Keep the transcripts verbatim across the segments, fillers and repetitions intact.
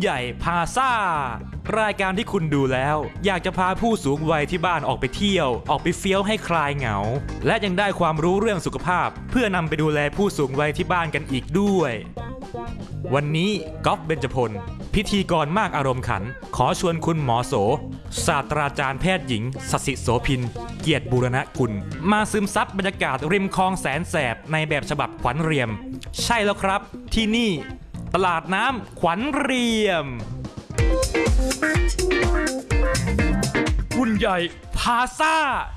ใหญ่พาซ่ารายการที่คุณดูแล้วอยากจะพาผู้สูงวัยที่บ้านออกไปเที่ยวออกไปเฟี้ยวให้คลายเหงาและยังได้ความรู้เรื่องสุขภาพเพื่อนำไปดูแลผู้สูงวัยที่บ้านกันอีกด้วยวันนี้ก๊อฟเบญจพลพิธีกรมากอารมณ์ขันขอชวนคุณหมอโสศาสตราจารย์แพทย์หญิงสศิโสพินเกียรติบูรณกุลมาซึมซับบรรยากาศริมคลองแสนแสบในแบบฉบับขวัญเรียมใช่แล้วครับที่นี่ตลาดน้ำขวัญเรียมรุ่นใหญ่พาซ่า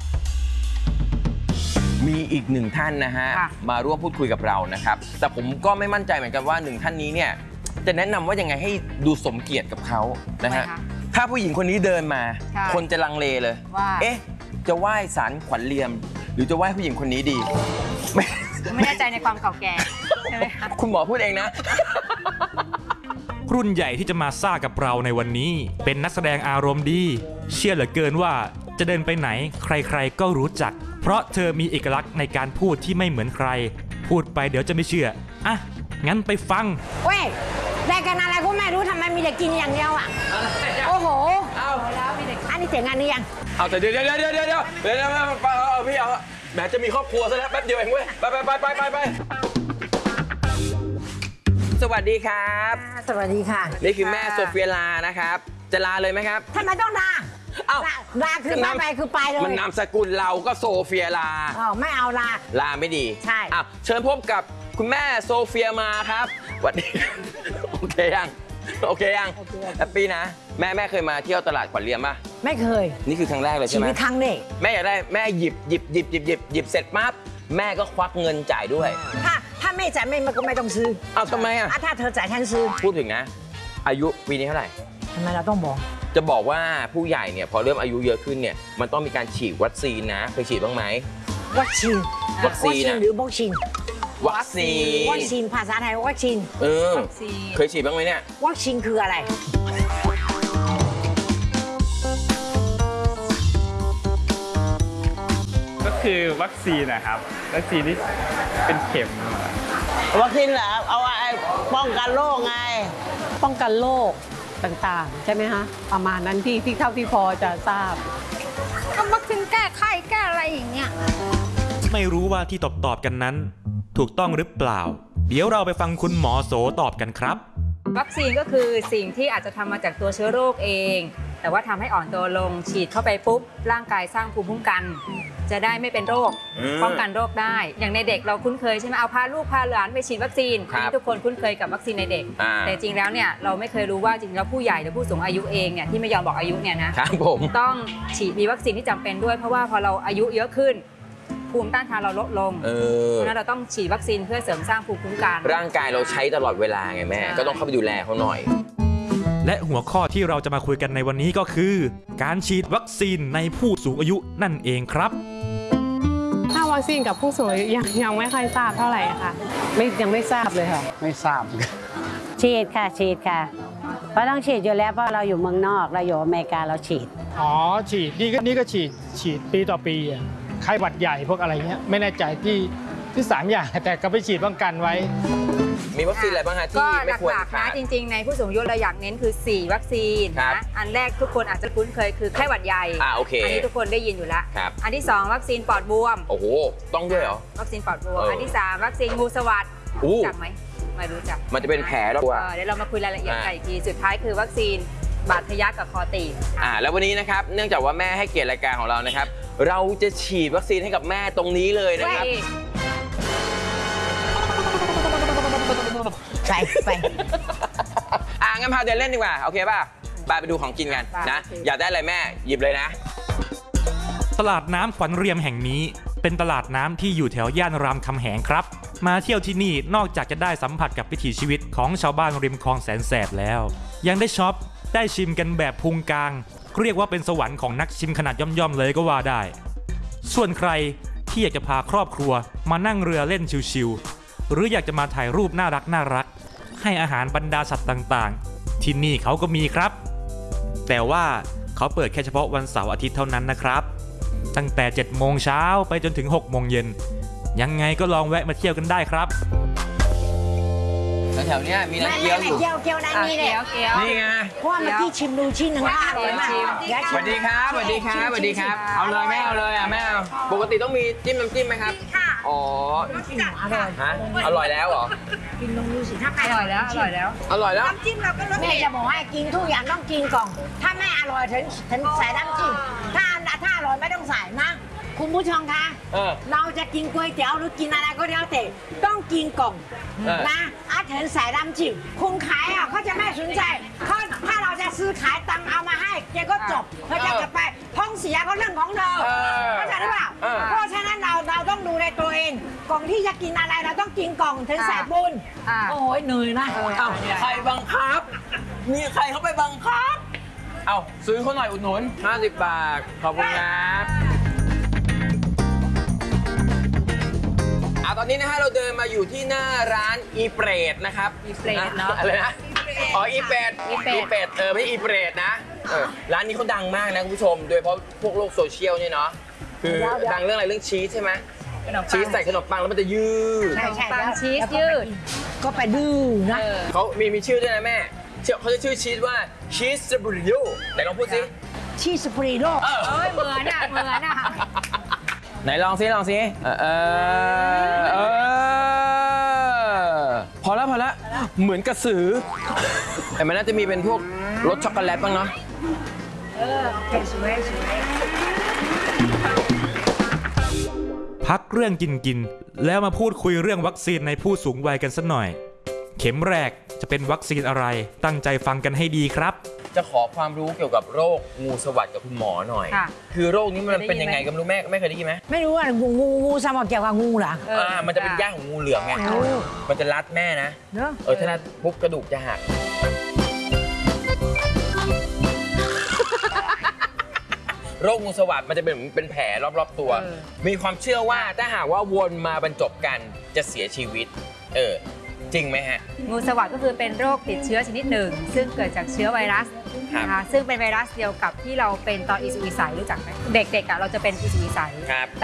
มีอีกหนึ่งท่านนะฮะมาร่วมพูดคุยกับเรานะครับแต่ผมก็ไม่มั่นใจเหมือนกันว่าหนึ่งท่านนี้เนี่ยจะแนะนำว่ายังไงให้ดูสมเกียรติกับเขานะฮะถ้าผู้หญิงคนนี้เดินมาคนจะลังเลเลยเอ๊ะจะไหว้ศาลขวัญเรียมหรือจะไหว้ผู้หญิงคนนี้ดีไม่ไม่แน่ใจในความเก่าแก่ใช่ไหมคะคุณหมอพูดเองนะรุ่นใหญ่ที่จะมาซ่ากับเราในวันนี้เป็นนักแสดงอารมณ์ดีเชื่อเหลือเกินว่าจะเดินไปไหนใครๆก็รู้จักเพราะเธอมีเอกลักษณ์ในการพูดที่ไม่เหมือนใครพูดไปเดี๋ยวจะไม่เชื่ออ่ะงั้นไปฟังเว้ยได้กันอะไรก็ไม่รู้ทำไมมีแต่กินอย่างเดียวอ่ะโอ้โหเอาแล้วมีแต่อันนี้เสียงงานนี้ยังเอาแต่เดี๋ยวเดี๋ยวเดี๋ยวเดี๋ยวเดี๋ยวเดี๋ยวเดี๋ยวเอาพี่เอาแหมจะมีครอบครัวซะแล้วแป๊บเดียวเองเว้ยไปไปไปไปไปไปสวัสดีครับสวัสดีค่ะนี่คือแม่โซเฟียลานะครับจะลาเลยไหมครับทำไมต้องลาเอ้าลาคือไปไปคือไปเลยมันนามสกุลเราก็โซเฟียลาอ๋อไม่เอาลาลาไม่ดีใช่อ่ะเชิญพบกับคุณแม่โซเฟียมาครับสวัสดีโอเคยังโอเคยังแฮปปี้นะแม่แม่เคยมาเที่ยวตลาดขวัญเรียมป่ะไม่เคยนี่คือครั้งแรกเลยใช่ไหมชีวิตครั้งแรกแม่อยากได้แม่หยิบหยิบหยิบหยิบหยิบหยิบเสร็จปั๊บแม่ก็ควักเงินจ่ายด้วยถ้าถ้าไม่จ่ายไม่ก็ไม่ต้องซื้ออ้าวทำไมอ่ะถ้าเธอจ่ายฉันซื้อพูดถึงนะอายุปีนี้เท่าไหร่ทำไมเราต้องบอกจะบอกว่าผู้ใหญ่เนี่ยพอเริ่มอายุเยอะขึ้นเนี่ยมันต้องมีการฉีดวัคซีนนะเคยฉีดบ้างไหมวัคซีนวัคซีนหรือวัคซีนวัคซีนวัคซีนภาษาไทยวัคซีนเออเคยฉีดบ้างไหมเนี่ยวัคซีนคืออะไรก็คือวัคซีนนะครับวัคซีนที่เป็นเข็มวัคซีนเหรอเอาไอ้ป้องกันโรคไงป้องกันโรคต่างๆใช่ไหมคะประมาณนั้นที่ที่เท่าที่พอจะทราบวัคซีนแก้ไข้แก้อะไรอย่างเงี้ยไม่รู้ว่าที่ตอบตอบกันนั้นถูกต้องหรือเปล่าเดี๋ยวเราไปฟังคุณหมอโสตอบกันครับวัคซีนก็คือสิ่งที่อาจจะทำมาจากตัวเชื้อโรคเองแต่ว่าทำให้อ่อนตัวลงฉีดเข้าไปปุ๊บร่างกายสร้างภูมิคุ้มกันจะได้ไม่เป็นโรคป้องกันโรคได้อย่างในเด็กเราคุ้นเคยใช่ไหมเอาพาลูกพาหลานไปฉีดวัคซีนทุกคนคุ้นเคยกับวัคซีนในเด็กแต่จริงแล้วเนี่ยเราไม่เคยรู้ว่าจริงแล้วผู้ใหญ่หรือผู้สูงอายุเองเนี่ยที่ไม่ยอมบอกอายุเนี่ยนะต้องฉีดมีวัคซีนที่จำเป็นด้วยเพราะว่าพอเราอายุเยอะขึ้นภูมิต้านทานเราลดลงเพราะนั้นเราต้องฉีดวัคซีนเพื่อเสริมสร้างภูมิคุ้มกันร่างกายเราใช้ตลอดเวลาไงแม่ก็ต้องเข้าไปดูแลเขาหน่อยและหัวข้อที่เราจะมาคุยกันในวันนี้ก็คือการฉีดวัคซีนในผู้สูงอายุนั่นเองครับถ้าวัคซีนกับผู้สูงอายุยังยังไม่ค่อยทราบเท่าไหร่ค่ะไม่ยังไม่ทราบเลยค่ะไม่ทราบฉีดค่ะฉีดค่ะเพราะต้องฉีดอยู่แล้วเพราะเราอยู่เมืองนอกเราอยู่อเมริกาเราฉีดอ๋อฉีดนี่ก็นี่ก็ฉีดฉีดปีต่อปีไข้หวัดใหญ่พวกอะไรเงี้ยไม่แน่ใจที่ที่สามอย่างแต่ก็ไปฉีดป้องกันไว้มีวัคซีนอะไรบ้างฮะที่ไม่ควรขาดนะจริงๆในผู้สูงอายุเราอยากเน้นคือสี่วัคซีนนะอันแรกทุกคนอาจจะคุ้นเคยคือไข้หวัดใหญ่อ่าโอเคอันนี้ทุกคนได้ยินอยู่แล้วอันที่สองวัคซีนปอดบวมโอ้โหต้องด้วยเหรอวัคซีนปอดบวมอันที่สามวัคซีนงูสวัสด์รู้จักไหมไม่รู้จักมันจะเป็นแผลแล้วเดี๋ยวเรามาคุยรายละเอียดกันอีกทีสุดท้ายคือวัคซีนบาดทะยักกับคอตีบอ่าแล้ววันนี้นะครับเนื่องจากว่าแม่ให้เกียรติรายการของเรานะครับเราจะฉีดวัคซีนให้กับแม่ตรงนี้เลยนะครับไปไปอ่ะงั้นพาเดินเล่นดีกว่าโอเคป่ะไปไปดูของกินกันนะอยากได้อะไรแม่หยิบเลยนะตลาดน้ำขวัญเรียมแห่งนี้เป็นตลาดน้ำที่อยู่แถวย่านรามคำแหงครับมาเที่ยวที่นี่นอกจากจะได้สัมผัสกับวิถีชีวิตของชาวบ้านริมคลองแสนแสบแล้วยังได้ช็อปได้ชิมกันแบบพุงกลางเรียกว่าเป็นสวรรค์ของนักชิมขนาดย่อมๆเลยก็ว่าได้ส่วนใครที่อยากจะพาครอบครัวมานั่งเรือเล่นชิวๆหรืออยากจะมาถ่ายรูปน่ารักน่ารักให้อาหารบรรดาสัตว์ต่างๆที่นี่เขาก็มีครับแต่ว่าเขาเปิดแค่เฉพาะวันเสาร์อาทิตย์เท่านั้นนะครับตั้งแต่เจ็ดโมงเช้าไปจนถึงหกโมงเย็นยังไงก็ลองแวะมาเที่ยวกันได้ครับแถวๆเนี้ยมีร้านแม่เกี๊ยวอยู่เกี๊ยวเกี๊ยวร้านอ่ะนี้เนี่เกี๊ยยวเกี๊ยวนี่ไงเพราะว่าเมื่อกี้ชิมดูชิ้นหนึ่งก็อร่อยมากชิมเดี๋ยวสชิมวัสดีครับสวัสดีครับสวัสดีครับ เอาเลยแม่เอาเลยอ่ะแม่เอาปกติต้องมีจิ้มน้ำจิ้มไหมครับอ๋ออร่อยฮะอร่อยแล้วเหรอกินลองดูสิถ้าใครอร่อยแล้ว อร่อยแล้วอร่อยแล้วแม่จะบอกให้กินทุกอย่างต้องกินก่อน ถ้าไม่อร่อยถึงถึงใส่น้ำจิ้มถ้าถ้าอร่อยไม่ต้องใส่นะคุณผู้ชมคะเออเราจะกินก๋วยเตี๋ยวหรือกินอะไรก็แล้วแต่ต้องกินก่อนเออนะอาถึงใส่น้ำจิ้มคุณขายอ่ะเขาจะไม่สนใจเขาถ้าเราจะซื้อขายตังค์เอามาให้แกก็จบเขาจะจะไปท้องเสียก็เรื่องของเธอเออเข้าใจหรือเปล่าเออเพราะฉะนั้นเราเราต้องดูในตัวเองกล่องที่จะกินอะไรเราต้องกินกล่องถึงใส่บุญอ่าโอ้ยเหนื่อยนะเอ้าใครบังคับ มีใครเขาไปบังคับ เอ้าซื้อเขาหน่อยอุดหนุนห้าสิบบาท ขอบคุณครับอ่ะตอนนี้นะฮะเราเดินมาอยู่ที่หน้าร้านอีเปรตนะครับอีเปรตเนอะอะไรนะ อ๋ออีเปรตอีเปรตเปรตเออไม่ใช่อีเปรตนะเออร้านนี้เขาดังมากนะคุณผู้ชม โดยเฉพาะพวกโลกโซเชียลเนี่ยเนาะ คือดังเรื่องอะไรเรื่องชีสใช่ไหมขนมปังชีสใส่ขนมปังแล้วมันจะยืดใช่ใช่ปังแล้วชีสแล้วก็ยืดก็ไปดื้อนะเออเขามีมีชื่อด้วยนะแม่ชื่อเขาจะชื่อชีสว่าชีสบริโยไหนลองพูดสิชีสปรีโลเออเอ้ยเหมือนอ่ะ เหมือนอ่ะไหนลองซิลองซิเออเออเออพอแล้วพอแล้วเหมือนกระสือแต่มันน่าจะมีเป็นพวกรสช็อกโกแลตบ้างเนาะเออโอเคสวยสวยพักเรื่องกินกินแล้วมาพูดคุยเรื่องวัคซีนในผู้สูงวัยกันสักหน่อย เข็มแรกจะเป็นวัคซีนอะไรตั้งใจฟังกันให้ดีครับจะขอความรู้เกี่ยวกับโรคงูสวัสด์กับคุณหมอหน่อยค่ะคือโรคนี้มันเป็นยังไงก็ไม่รู้แม่ไม่เคยได้ยินไหมไม่รู้ว่างูงูงูสมองเกี่ยวกับงูเหรอเอออ่อ่ามันจะเป็นย่าของงูเหลือมไงโอ้มันจะรัดแม่นะเนอะเออถ้ารัดปุ๊บกระดูกจะหัก โรคงูสวัสด์มันจะเป็นเหมือนเป็นแผลรอบๆตัวเออมีความเชื่อว่าถ้าหากว่าวนมาบรรจบกันจะเสียชีวิต เออ จริงไหมฮะงูสวัสด์ก็คือเป็นโรคติดเชื้อชนิดหนึ่ง ซึ่งเกิดจากเชื้อไวรัสครับนะคะซึ่งเป็นไวรัสเดียวกับที่เราเป็นตอนอีสุกอีใสรู้จักไหมเด็กๆอ่ะเราจะเป็นอีสุกอีใสครับ